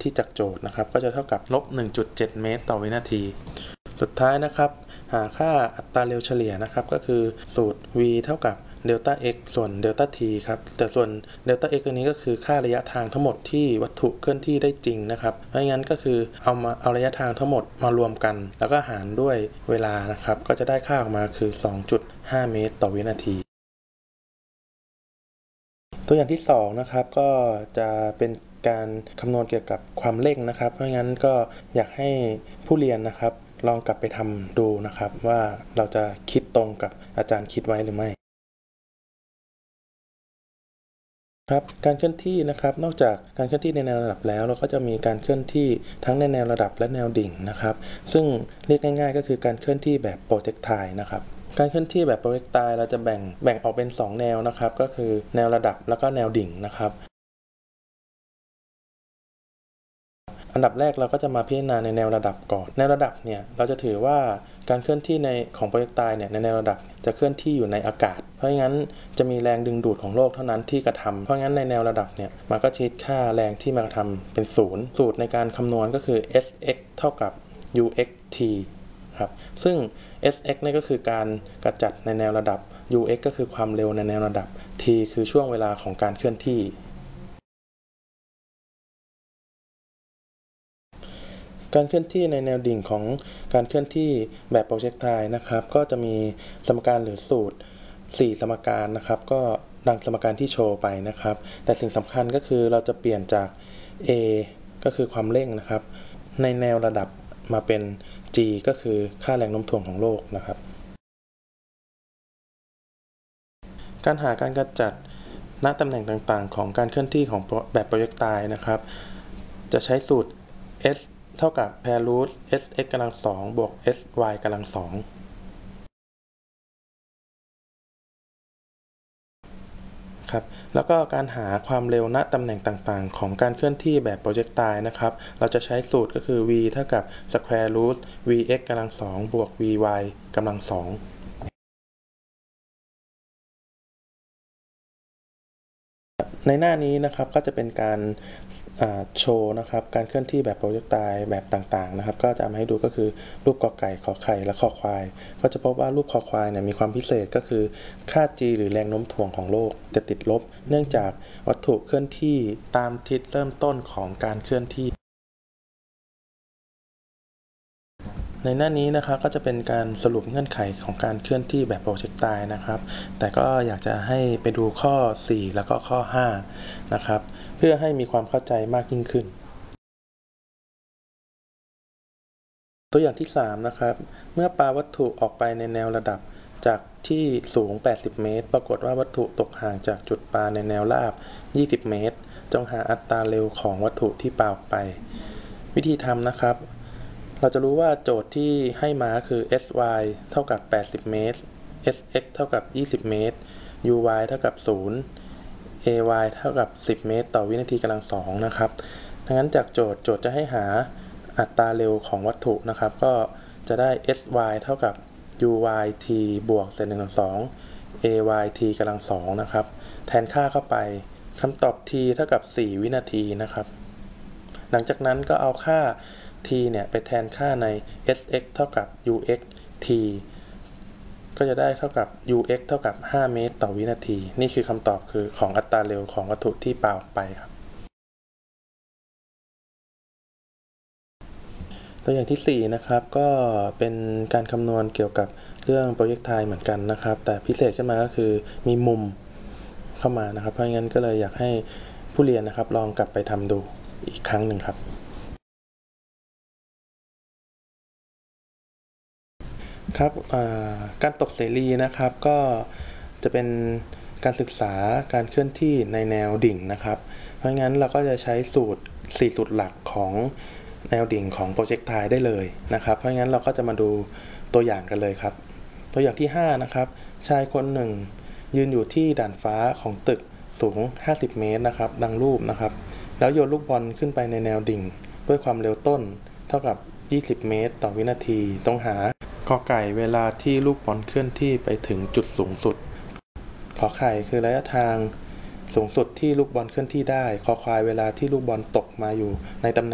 ที่จากโจทย์นะครับก็จะเท่ากับลบ 1.7 เมตรต่อวินาทีสุดท้ายนะครับหาค่าอัตราเร็วเฉลี่ยนะครับก็คือสูตร v เท่ากับเดลต้า x ส่วนเดลต้า t ครับแต่ส่วนเดลต้า x ตัวนี้ก็คือค่าระยะทางทั้งหมดที่วัตถุเคลื่อนที่ได้จริงนะครับไม่งั้นก็คือเอาระยะทางทั้งหมดมารวมกันแล้วก็หารด้วยเวลานะครับก็จะได้ค่าออกมาคือ 2.5 เมตรต่อวินาทีตัวอย่างที่2นะครับก็จะเป็นการคำนวณเกี่ยวกับความเร่งนะครับเพราะงั้นก็อยากให้ผู้เรียนนะครับลองกลับไปทำดูนะครับว่าเราจะคิดตรงกับอาจารย์คิดไว้หรือไม่ครับการเคลื่อนที่นะครับนอกจากการเคลื่อนที่ในแนวระดับแล้วเราก็จะมีการเคลื่อนที่ทั้งในแนวระดับและแนวดิ่งนะครับซึ่งเรียกง่ายๆก็คือการเคลื่อนที่แบบโปรเจกไทล์นะครับการเคลื่อนที่แบบโปรเจกไทล์เราจะแบ่งออกเป็น2แนวนะครับก็คือแนวระดับแล้วก็แนวดิ่งนะครับอันดับแรกเราก็จะมาพิจารณาในแนวระดับก่อนแนวระดับเนี่ยเราจะถือว่าการเคลื่อนที่ของโปรเจกไทล์เนี่ยในแนวระดับจะเคลื่อนที่อยู่ในอากาศเพราะงั้นจะมีแรงดึงดูดของโลกเท่านั้นที่กระทำเพราะงั้นในแนวระดับเนี่ยมันก็คิดค่าแรงที่มากระทำเป็น0สูตรในการคำนวณก็คือ sx เท่ากับ uxt ครับซึ่ง sx นี่ก็คือการกระจัดในแนวระดับ ux ก็คือความเร็วในแนวระดับ t คือช่วงเวลาของการเคลื่อนที่การเคลื่อนที่ในแนวดิ่งของการเคลื่อนที่แบบโปรเจกไทล์นะครับก็จะมีสมการหรือสูตร4สมการนะครับก็ดังสมการที่โชว์ไปนะครับแต่สิ่งสำคัญก็คือเราจะเปลี่ยนจาก a ก็คือความเร่งนะครับในแนวระดับมาเป็น g ก็คือค่าแรงโน้มถ่วงของโลกนะครับการหาการกระจัดณตำแหน่งต่างๆของการเคลื่อนที่ของแบบโปรเจกไทล์นะครับจะใช้สูตร s เท่ากับ square root sx กำลัง2บวก sy กำลัง2ครับแล้วก็การหาความเร็วณตำแหน่งต่างๆของการเคลื่อนที่แบบโปรเจกไทล์นะครับเราจะใช้สูตรก็คือ v เท่ากับ square root vx กำลัง2บวก vy กำลัง2ในหน้านี้นะครับก็จะเป็นการโชว์นะครับการเคลื่อนที่แบบโปรเจกไทล์แบบต่างๆนะครับก็จะมาให้ดูก็คือรูปกอไก่ขอไข่และคอควายก็จะพบว่ารูปคอควายเนี่ยมีความพิเศษก็คือค่า g หรือแรงโน้มถ่วงของโลกจะติดลบเนื่องจากวัตถุเคลื่อนที่ตามทิศเริ่มต้นของการเคลื่อนที่ในหน้านี้นะครับก็จะเป็นการสรุปเงื่อนไขของการเคลื่อนที่แบบโปรเจกไทล์นะครับแต่ก็อยากจะให้ไปดูข้อ4แล้วก็ข้อ5นะครับเพื่อให้มีความเข้าใจมากยิ่งขึ้นตัวอย่างที่3นะครับเมื่อปาวัตถุออกไปในแนวระดับจากที่สูง80เมตรปรากฏว่าวัตถุตกห่างจากจุดปาในแนวราบ20เมตรจงหาอัตราเร็วของวัตถุที่ปาออกไปวิธีทำนะครับเราจะรู้ว่าโจทย์ที่ให้มาคือ sy เท่ากับ80เมตร sx เท่ากับ20เมตร uy เท่ากับ0 ay เท่ากับ10เมตรต่อวินาทีกำลัง2นะครับดังนั้นจากโจทย์จะให้หาอัตราเร็วของวัตถุนะครับก็จะได้ sy เท่ากับ uyt บวกเศษ1/2 ayt กำลัง2นะครับแทนค่าเข้าไปคำตอบ t เท่ากับ4วินาทีนะครับหลังจากนั้นก็เอาค่า t เนี่ยไปแทนค่าใน sx เท่ากับ ux t ก็จะได้เท่ากับ ux เท่ากับ5เมตรต่อวินาทีนี่คือคำตอบคือของอัตราเร็วของวัตถุที่ปาออกไปครับตัวอย่างที่4นะครับก็เป็นการคำนวณเกี่ยวกับเรื่องโปรเจกไทล์เหมือนกันนะครับแต่พิเศษขึ้นมาก็คือมีมุมเข้ามานะครับเพราะงั้นก็เลยอยากให้ผู้เรียนนะครับลองกลับไปทำดูอีกครั้งหนึ่งครับครับการตกเสรีนะครับก็จะเป็นการศึกษาการเคลื่อนที่ในแนวดิ่งนะครับเพราะงั้นเราก็จะใช้สูตร4สูตรหลักของแนวดิ่งของโปรเจกไทล์ได้เลยนะครับเพราะงั้นเราก็จะมาดูตัวอย่างกันเลยครับตัวอย่างที่5นะครับชายคนหนึ่งยืนอยู่ที่ด่านฟ้าของตึกสูง50เมตรนะครับดังรูปนะครับแล้วโยนลูกบอลขึ้นไปในแนวดิ่งด้วยความเร็วต้นเท่ากับ20เมตรต่อวินาทีต้องหากอไก่เวลาที่ลูกบอลเคลื่อนที่ไปถึงจุดสูงสุดขอไข่คือระยะทางสูงสุดที่ลูกบอลเคลื่อนที่ได้คอควายเวลาที่ลูกบอลตกมาอยู่ในตำแหน่ง